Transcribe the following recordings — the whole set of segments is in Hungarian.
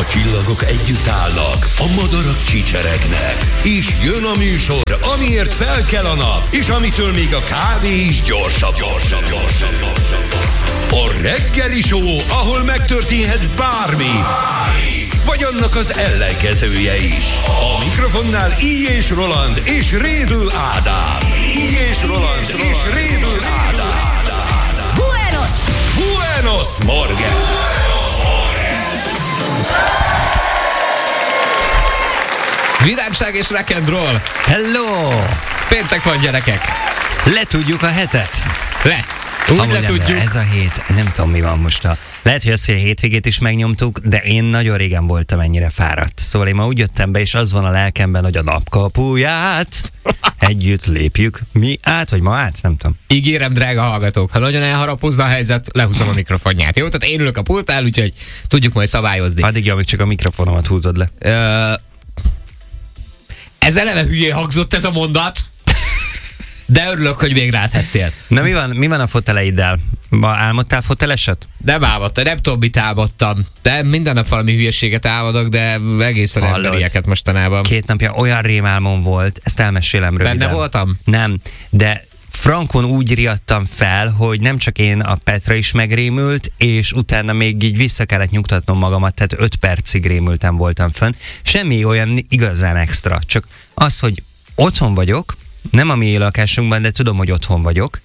A csillagok együtt állnak, a madarak csicseregnek, és jön a műsor, amiért fel kell a nap, és amitől még a kávé is gyorsabb. A reggeli show, ahol megtörténhet bármi, vagy annak az ellenkezője is. A mikrofonnál Illyés Roland és Rédl Ádám. Illyés Roland és Rédl Ádám. Buenos Morgen! Virágság és rock and roll. Hello! Péntek van, gyerekek. Letudjuk a hetet. Úgy letudjuk. Ez a hét, nem tudom mi van most. Lehet, hogy azt, hogy a hétvégét is megnyomtuk, de én nagyon régen voltam ennyire fáradt. Szóval én ma úgy jöttem be, és az van a lelkemben, hogy a napkapuját együtt lépjük mi át, vagy ma át, nem tudom. Ígérem, drága hallgatók, ha nagyon elharapozna a helyzet, lehúzom a mikrofonját, jó? Tehát én ülök a pultnál, úgyhogy tudjuk majd szabályozni. Addig, amíg csak a mikrofonomat húzod le. Ez eleve hülyén hangzott ez a mondat, de örülök, hogy még ráthettél. Na mi van a foteleiddel? Ma álmodtál foteleset? Nem álmodtam, nem tudom, mit álmodtam. De minden nap valami hülyeséget álmodok, de egészen emberieket mostanában. 2 napja olyan rémálmom volt, ezt elmesélem röviden. Benne voltam? Nem, de frankon úgy riadtam fel, hogy nem csak én, a Petra is megrémült, és utána még így vissza kellett nyugtatnom magamat, tehát 5 percig rémültem voltam fönn. Semmi olyan igazán extra, csak az, hogy otthon vagyok, nem a mi lakásunkban, de tudom, hogy otthon vagyok,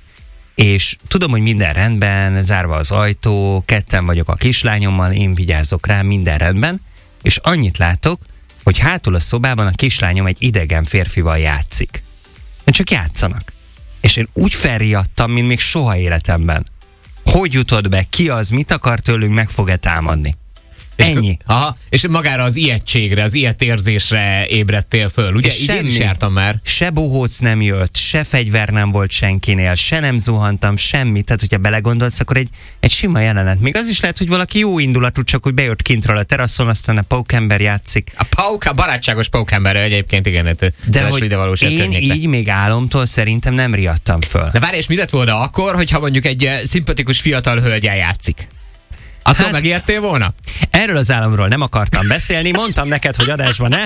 és tudom, hogy minden rendben, zárva az ajtó, 2 vagyok a kislányommal, én vigyázok rá, minden rendben, és annyit látok, hogy hátul a szobában a kislányom egy idegen férfival játszik. Csak játszanak. És én úgy felriadtam, mint még soha életemben. Hogy jutott be, ki az, mit akar tőlünk, meg fog-e támadni? Ennyi. Aha, és magára az ijegységre, az ijedtérzésre ébredtél föl, ugye? És én is jártam már. Se bohóc nem jött, se fegyver nem volt senkinél, se nem zuhantam, semmi. Tehát, hogyha belegondolsz, akkor egy sima jelenet. Még az is lehet, hogy valaki jó indulatú, csak hogy bejött kintről a teraszon, aztán a pókember játszik. A barátságos pókemberre egyébként, igen. De hogy én így még álomtól szerintem nem riadtam föl. De várj, és mi lett volna akkor, hogyha mondjuk egy szimpatikus fiatal hölgyel játszik? Attól megijedtél volna? Erről az álomról nem akartam beszélni, mondtam neked, hogy adásban ne,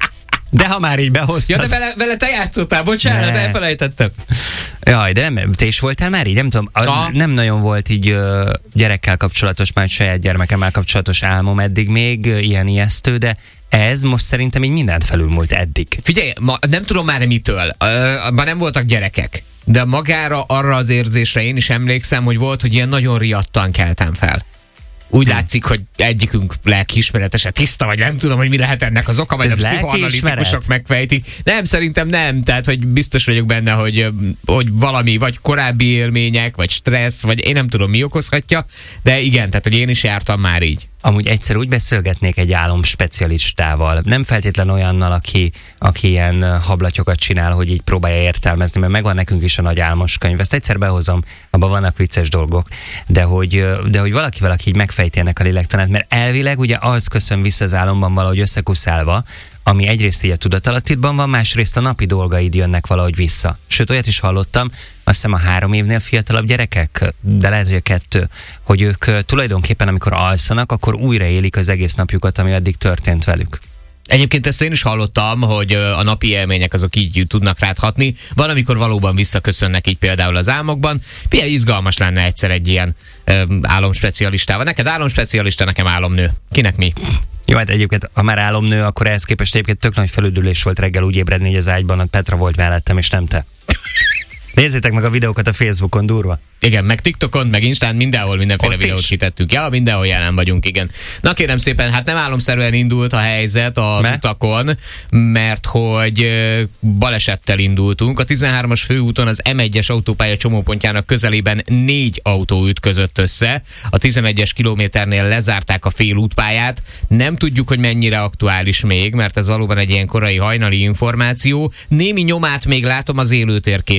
de ha már így behoztad. Ja, de vele te játszottál, bocsánat, elfelejtettem. Jaj, de nem, te is voltál már így? Nem tudom, nem nagyon volt így gyerekkel kapcsolatos, már saját gyermekemmel kapcsolatos álmom eddig még, ilyen ijesztő, de ez most szerintem így mindent felülmúlt eddig. Figyelj, nem tudom már mitől, ma nem voltak gyerekek, de magára arra az érzésre én is emlékszem, hogy volt, hogy ilyen nagyon riadtan keltem fel. Úgy látszik, hogy egyikünk lelkiismeretese tiszta, vagy nem tudom, hogy mi lehet ennek az oka, vagy a pszichoanalitikusok megfejtik. Nem, szerintem nem. Tehát, hogy biztos vagyok benne, hogy valami, vagy korábbi élmények, vagy stressz, vagy én nem tudom, mi okozhatja, de igen, tehát, hogy én is jártam már így. Amúgy egyszer úgy beszélgetnék egy álomspecialistával, nem feltétlen olyannal, aki ilyen hablatyokat csinál, hogy így próbálja értelmezni, mert megvan nekünk is a nagy álmos könyv. Ezt egyszer behozom, abban vannak vicces dolgok, de hogy valaki így megfejti ennek a lélektanát, mert elvileg ugye az köszön vissza az álomban valahogy összekuszálva, ami egyrészt így a tudatalattiban van, másrészt a napi dolgaid jönnek valahogy vissza. Sőt, olyat is hallottam, azt hiszem a 3 évnél fiatalabb gyerekek, de lehet, hogy a 2, hogy ők tulajdonképpen amikor alszanak, akkor újraélik az egész napjukat, ami addig történt velük. Egyébként ezt én is hallottam, hogy a napi élmények azok így tudnak rád hatni. Van, amikor valóban visszaköszönnek így például az álmokban. Milyen izgalmas lenne egyszer egy ilyen álomspecialistával. Neked álomspecialista, nekem álomnő. Kinek mi? Jó, hát egyébként, ha már álomnő, akkor ehhez képest egyébként tök nagy felüdülés volt reggel úgy ébredni, hogy az ágyban a Petra volt mellettem, és nem te. Nézzétek meg a videókat a Facebookon, durva. Igen, meg TikTokon, meg Instán, mindenhol mindenféle videót kitettük. Ja, mindenhol jelen vagyunk, igen. Na kérem szépen, hát nem álomszerűen indult a helyzet az utakon, mert hogy balesettel indultunk. A 13-as főúton az M1-es autópálya csomópontjának közelében 4 autó ütközött össze. A 11-es kilométernél lezárták a félútpályát. Nem tudjuk, hogy mennyire aktuális még, mert ez valóban egy ilyen korai hajnali információ. Némi nyomát még látom az élőtérképen,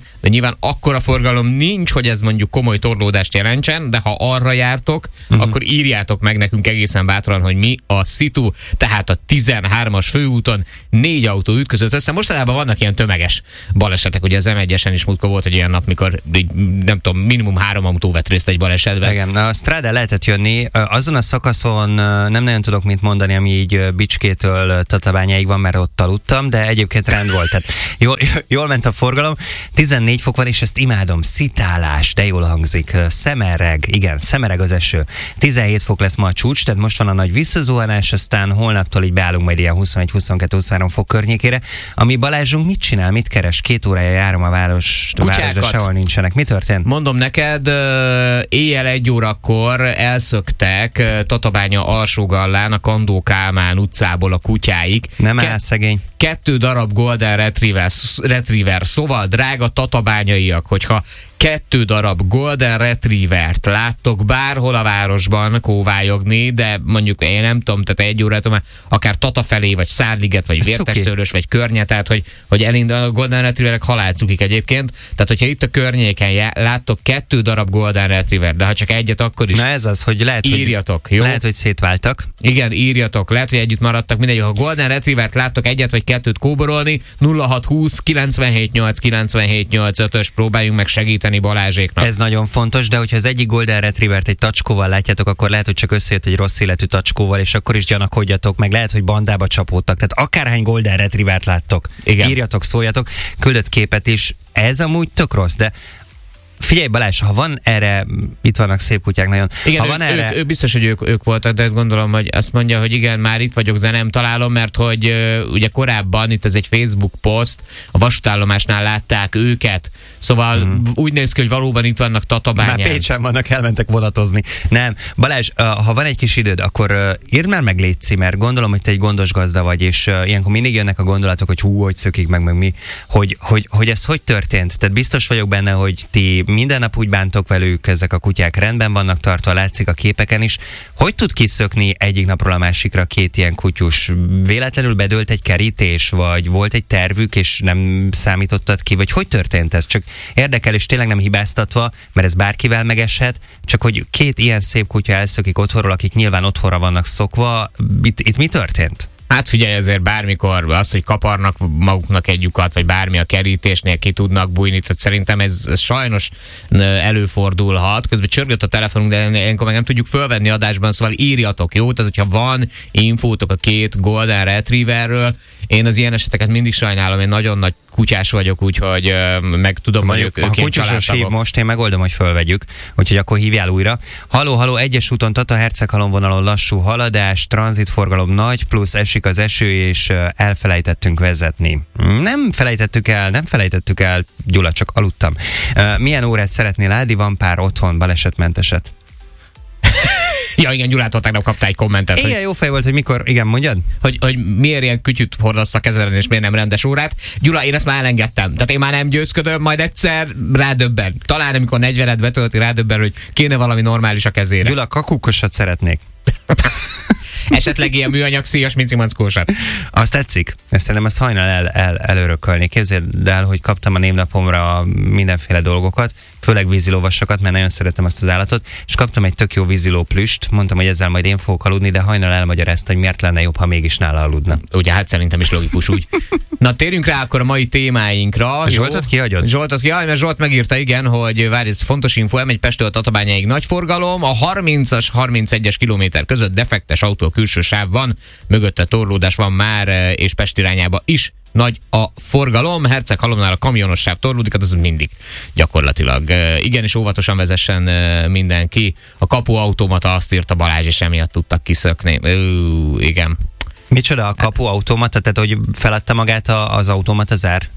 de nyilván akkora forgalom nincs, hogy ez mondjuk komoly torlódást jelentsen, de ha arra jártok, akkor írjátok meg nekünk egészen bátran, hogy mi a szitu, tehát a 13-as főúton 4 autó ütközött össze. Mostanában vannak ilyen tömeges balesetek, ugye az M1-esen is múltkor volt egy ilyen nap, mikor nem tudom, minimum 3 autó vett részt egy balesetben. Igen, a Strádán lehetett jönni, azon a szakaszon nem nagyon tudok mit mondani, ami így Bicskétől Tatabányáig van, mert ott aludtam, de egyébként rend volt. Tehát jól ment a forgalom, 14 fok van, és ezt imádom, szitálás, de jól hangzik, szemereg, igen, szemereg az eső. 17 fok lesz ma a csúcs, tehát most van a nagy visszazuhanás, aztán holnaptól így beállunk majd ilyen 21-22-23 fok környékére. Ami Balázsunk mit csinál, mit keres? 2 órája járom a városba, sehol nincsenek. Mi történt? Mondom neked, éjjel 1 órakor elszöktek Tatabánya Alsógallán, a Kandó Kálmán utcából a kutyáik. Nem áll szegény. 2 darab Golden Retriever, szóval drága tatabányaiak, hogyha 2 darab Golden Retrievert láttok bárhol a városban kóvályogni, de mondjuk én nem tudom, tehát 1 órát, akár Tata felé, vagy Szárliget, vagy Vértesszőrös, vagy Környe, tehát hogy elindul a Golden Retrieverek halálcukik egyébként, tehát hogyha itt a környéken láttok 2 darab Golden Retriever, de ha csak egyet, akkor is. Na ez az, hogy lehet, írjatok, jó? Lehet, hogy szétváltak. Igen, írjatok, lehet, hogy együtt maradtak, mindegy, ha Golden Retrievert láttok egyet vagy 2-t kóborolni, 0620 978 978 5-ös, próbáljunk meg segíteni Balázséknak. Ez nagyon fontos, de hogyha az egyik Golden Retrievert egy tacskóval látjátok, akkor lehet, hogy csak összejött egy rossz életű tacskóval, és akkor is gyanakodjatok, meg lehet, hogy bandába csapódtak. Tehát akárhány Golden Retrievert láttok, igen, írjatok, szóljatok, küldött képet is. Ez amúgy tök rossz, de figyelj Balázs, ha van erre, itt vannak szép kutyák nagyon. Igen, ha van erre... ők biztos, hogy ők voltak, de gondolom, hogy azt mondja, hogy igen, már itt vagyok, de nem találom, mert hogy ugye korábban, itt ez egy Facebook poszt, a vasútállomásnál látták őket, szóval úgy néz ki, hogy valóban itt vannak Tatabányán. Már Pécsen vannak, elmentek vonatozni. Nem, Balázs, ha van egy kis időd, akkor írd már meg, létszi, mert gondolom, hogy te egy gondos gazda vagy, és ilyenkor mindig jönnek a gondolatok, hogy hogy szökik meg mi, hogy ez hogy történt. Tehát biztos vagyok benne, hogy ti minden nap úgy bántok velük, ezek a kutyák rendben vannak tartva, látszik a képeken is. Hogy tud kiszökni egyik napról a másikra 2 ilyen kutyus? Véletlenül bedőlt egy kerítés, vagy volt egy tervük, és nem számítottad ki, vagy hogy történt ez? Csak érdekel, és tényleg nem hibáztatva, mert ez bárkivel megeshet, csak hogy 2 ilyen szép kutya elszökik otthonról, akik nyilván otthonra vannak szokva. Itt mi történt? Hát figyelj, azért bármikor az, hogy kaparnak maguknak egy lyukat, vagy bármi a kerítésnél ki tudnak bújni, tehát szerintem ez sajnos előfordulhat. Közben csörgött a telefonunk, de ilyenkor meg nem tudjuk fölvenni adásban, szóval írjatok, jó? Tehát, hogyha van infótok a 2 Golden Retrieverről, én az ilyen eseteket mindig sajnálom, én nagyon nagy kutyás vagyok, úgyhogy meg tudom, hogy ők ilyen családtagok. Most én megoldom, hogy fölvegyük, úgyhogy akkor hívjál újra. Halló, egyes úton Tata-Herceghalom vonalon lassú haladás, tranzitforgalom nagy, plusz esik az eső, és elfelejtettünk vezetni. Nem felejtettük el, Gyula, csak aludtam. Milyen órát szeretnél, Ádi? Van pár otthon, balesetmenteset? Ja, igen, Gyulától tegnap kaptál egy kommentet. Igen, hogy... jó fej volt, hogy mikor, igen, mondjad? Hogy miért ilyen kütyüt hordasz a kezeden, és miért nem rendes órát. Gyula, én ezt már elengedtem. Tehát én már nem győzködöm, majd egyszer rádöbben. Talán amikor 40-et betölti, rádöbben, hogy kéne valami normális a kezére. Gyula, kakukosat szeretnék. Esetleg ilyen műanyag szíjas mincimackósat. Azt tetszik? Szerintem ezt hajnal elörökölni. Képzeld el, hogy kaptam a névnapomra mindenféle dolgokat, főleg vízilóvasokat, mert nagyon szeretem azt az állatot, és kaptam egy tök jó víziló plüst, mondtam, hogy ezzel majd én fogok aludni, de hajnal elmagyarázta, hogy miért lenne jobb, ha mégis nála aludna. Ugye, hát szerintem is logikus úgy. Na, térjünk rá akkor a mai témáinkra. Zsoltot kihagyod? Zsoltot kihagy, mert Zsolt megírta, igen, hogy várj, ez fontos info, M1 Pesttől Tatabányáig nagy forgalom, a 30-as, 31-es kilométer között defektes autó külső sáv van, mögötte torlódás van már, és Pest irányába is nagy a forgalom. Herceghalomnál a kamionos sáv torlódik, hát az mindig gyakorlatilag. Igenis óvatosan vezessen mindenki. A kapuautomata, azt írta Balázs, és emiatt tudtak kiszökni. Igen. Micsoda a kapuautomata? Tehát, hogy feladta magát az automata zár?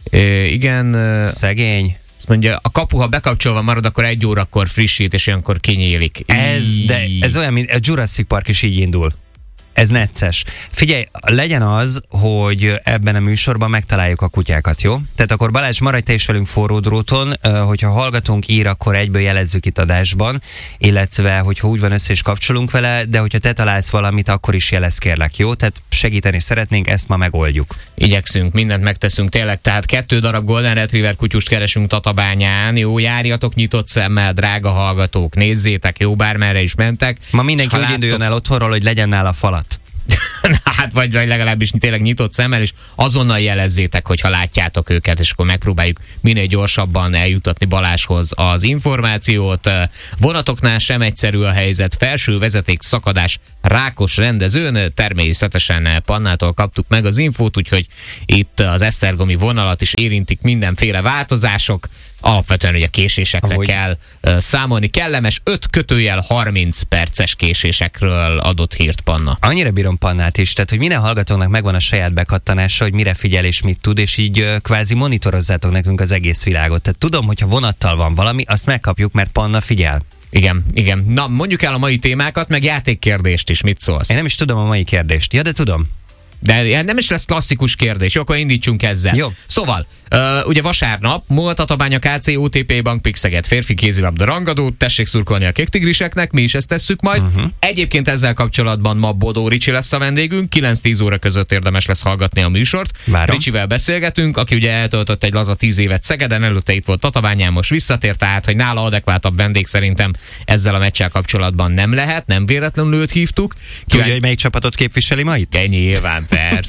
Igen. Szegény. Azt mondja, a kapu, ha bekapcsolva marad, akkor 1 órakor frissít, és olyankor kinyílik. Ez olyan, mint a Jurassic Park is így indul. Ez necces. Figyelj, legyen az, hogy ebben a műsorban megtaláljuk a kutyákat, jó? Tehát akkor Balázs, maradj te is velünk forró dróton, hogyha hallgatónk ír, akkor egyből jelezzük itt adásban, illetve hogyha úgy van össze is kapcsolunk vele, de hogyha te találsz valamit, akkor is jelez, kérlek, jó? Tehát segíteni szeretnénk, ezt ma megoldjuk. Igyekszünk, mindent megteszünk tényleg, tehát 2 darab Golden Retriever kutyust keresünk Tatabányán, jó, járjatok nyitott szemmel, drága hallgatók, nézzétek, jó, bármerre is mentek. Ma mindenki úgy induljon el otthonról, hogy legyen nála falat. Hát vagy legalábbis tényleg nyitott szemmel, és azonnal jelezzétek, hogyha látjátok őket, és akkor megpróbáljuk minél gyorsabban eljutatni Balázshoz az információt. Vonatoknál sem egyszerű a helyzet, felső vezeték szakadás Rákos rendezőn, természetesen Pannától kaptuk meg az infót, úgyhogy itt az esztergomi vonalat is érintik mindenféle változások. Alapvetően ugye késésekre kell számolni. Kellemes 5-30 perces késésekről adott hírt Panna. Annyira bírom Pannát is, tehát hogy minden hallgatónak megvan a saját bekattanása, hogy mire figyel és mit tud, és így kvázi monitorozzátok nekünk az egész világot. Tehát tudom, hogyha vonattal van valami, azt megkapjuk, mert Panna figyel. Igen. Na, mondjuk el a mai témákat, meg játékkérdést is, mit szólsz? Én nem is tudom a mai kérdést. Ja, de tudom. De nem is lesz klasszikus kérdés, jó, akkor indítsunk ezzel. Jó. Szóval, ugye vasárnap, MOL Tatabánya KC OTP Bank Pixeget férfi kézilabda rangadó, tessék szurkolni a Kék Tigriseknek, mi is ezt tesszük majd. Egyébként ezzel kapcsolatban ma Bodó Ricsi lesz a vendégünk, 9-10 óra között érdemes lesz hallgatni a műsort. Várom. Ricsivel beszélgetünk, aki ugye eltöltött egy laza 10 évet Szegeden, előtte itt volt Tatabányán, most visszatért, tehát hogy nála adekvátabb vendég szerintem ezzel a meccsel kapcsolatban nem lehet, nem véletlenül őt hívtuk. Tudja, hogy melyik csapatot képviseli ma itt? Nyilván,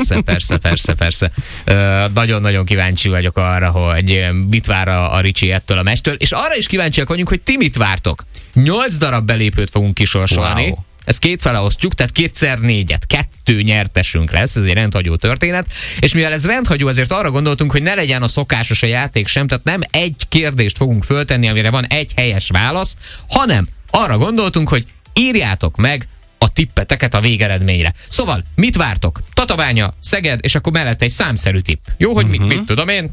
persze. Nagyon-nagyon kíváncsi vagyok arra, hogy mit vár a Ricsi ettől a meccstől, és arra is kíváncsiak vagyunk, hogy ti mit vártok. 8 darab belépőt fogunk kisorsolni. Wow. Ezt kétfele osztjuk, tehát 2x4-et, 2 nyertesünk lesz, ez egy rendhagyó történet, és mivel ez rendhagyó, ezért arra gondoltunk, hogy ne legyen a szokásos a játék sem, tehát nem egy kérdést fogunk föltenni, amire van egy helyes válasz, hanem arra gondoltunk, hogy írjátok meg a tippeteket a végeredményre. Szóval, mit vártok? Tatabánya, Szeged, és akkor mellett egy számszerű tipp. Jó, hogy mit tudom én?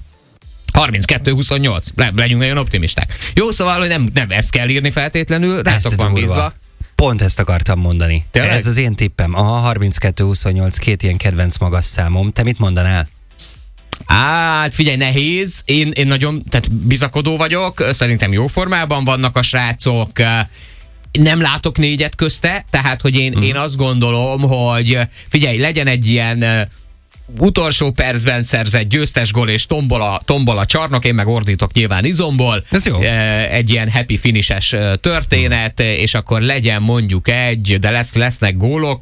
32-28. Legyünk nagyon optimisták. Jó, szóval, hogy nem ezt kell írni feltétlenül, rátok van bízva. Pont ezt akartam mondani. Tényleg? Ez az én tippem. Aha, 32-28, 2 ilyen kedvenc magas számom. Te mit mondanál? Hát figyelj, nehéz. Én nagyon, tehát bizakodó vagyok. Szerintem jó formában vannak a srácok. Nem látok 4-et közte, tehát hogy én azt gondolom, hogy figyelj, legyen egy ilyen utolsó percben szerzett győztes gól és tombol a csarnok, én meg ordítok nyilván izomból. Ez jó. Egy ilyen happy finishes történet, és akkor legyen mondjuk de lesznek gólok,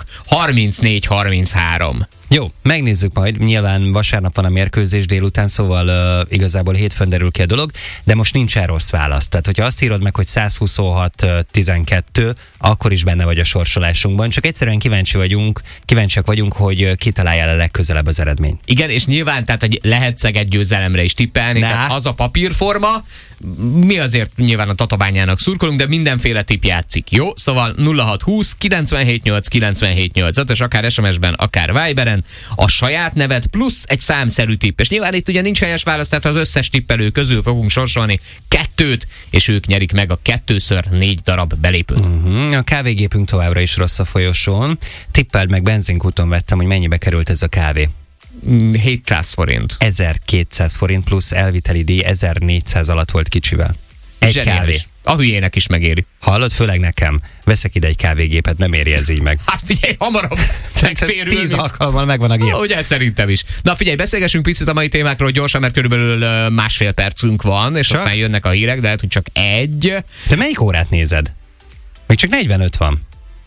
34-33. Jó, megnézzük majd. Nyilván vasárnap van a mérkőzés délután, szóval igazából hétfőn derül ki a dolog, de most nincsen rossz válasz. Tehát, hogyha azt írod meg, hogy 126-12, akkor is benne vagy a sorsolásunkban. Csak egyszerűen kíváncsiak vagyunk, hogy kitalálja a legközelebb az eredmény. Igen, és nyilván, tehát, hogy lehet Szeged győzelemre is tippelni, tehát az a papírforma, mi azért nyilván a Tatabányának szurkolunk, de mindenféle tipp játszik. Jó? Szóval 0620 978 978 5-ös, akár SMS-ben, akár Viberen, a saját nevet plusz egy számszerű tipp. És nyilván itt ugye nincs helyes válasz, tehát az összes tippelő közül fogunk sorsolni 2, és ők nyerik meg a 2x4 darab belépőt. A kávégépünk továbbra is rossz a folyosón. Tippeld meg, benzinkúton vettem, hogy mennyibe került ez a kávé. 700 forint. 1200 forint plusz elviteli díj 1400 alatt volt kicsivel. Egy zseniális. kávé. A hülyének is megéri. Hallod, főleg nekem. Veszek ide egy kávégépet, nem éri ez így meg. Hát figyelj, hamarabb megtérül. 10 alkalommal megvan a gép. Ugye, szerintem is. Na figyelj, beszélgessünk picit a mai témákról gyorsan, mert körülbelül másfél percünk van, és aztán jönnek a hírek, de lehet, hogy csak egy. Te melyik órát nézed? Még csak 45 van.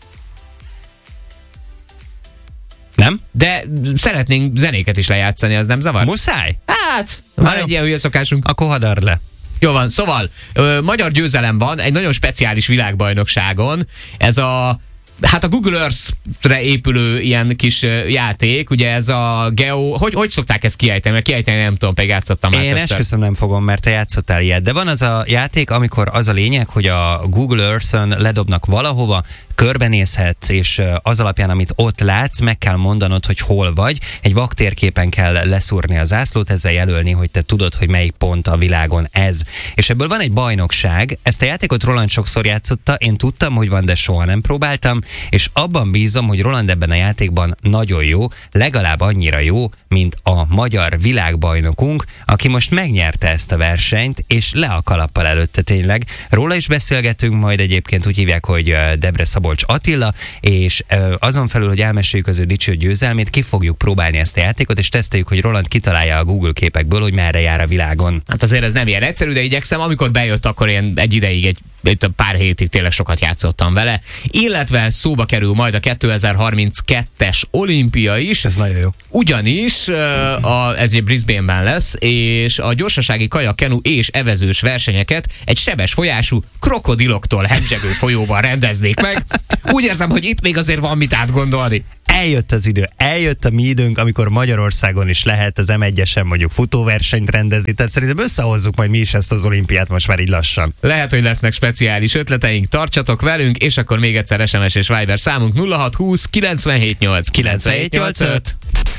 Nem? De szeretnénk zenéket is lejátszani, az nem zavar? Muszáj? Hát, már egy ilyen hülye szokásunk. Akkor hadar le. Jó van, szóval magyar győzelem van egy nagyon speciális világbajnokságon. Ez a Google Earth-re épülő ilyen kis játék, ugye ez a Geo... Hogy szokták ezt kiejteni? Mert kiejteni nem tudom, pedig játszottam már Én esküszöm nem fogom, mert te játszottál ilyet. De van az a játék, amikor az a lényeg, hogy a Google Earth-ön ledobnak valahova körbenézhetsz, és az alapján, amit ott látsz, meg kell mondanod, hogy hol vagy. Egy vaktérképen kell leszúrni a zászlót, ezzel jelölni, hogy te tudod, hogy melyik pont a világon ez. És ebből van egy bajnokság. Ezt a játékot Roland sokszor játszotta, én tudtam, hogy van, de soha nem próbáltam, és abban bízom, hogy Roland ebben a játékban nagyon jó, legalább annyira jó, mint a magyar világbajnokunk, aki most megnyerte ezt a versenyt, és le a kalappal előtte tényleg. Róla is beszélgetünk majd, egyébként úgy hívják, hogy Debre Szabolcs Attila, és azon felül, hogy elmeséljük az ő dicső győzelmét, ki fogjuk próbálni ezt a játékot, és teszteljük, hogy Roland kitalálja a Google képekből, hogy merre jár a világon. Hát azért ez nem ilyen egyszerű, de igyekszem. Amikor bejött, akkor én egy ideig, egy pár hétig tényleg sokat játszottam vele. Illetve szóba kerül majd a 2032-es olimpia is. Ez nagyon jó. Ugyanis ez egy Brisbane-ben lesz, és a gyorsasági kajakkenu és evezős versenyeket egy sebes folyású krokodiloktól hemzsegő folyóban rendeznék meg. Úgy érzem, hogy itt még azért van mit átgondolni. Eljött az idő, eljött a mi időnk, amikor Magyarországon is lehet az M1-esen mondjuk futóversenyt rendezni, tehát szerintem összehozzuk majd mi is ezt az olimpiát most már így lassan. Lehet, hogy lesznek speciális ötleteink, tartsatok velünk, és akkor még egyszer SMS és Viber számunk 0620 978 975.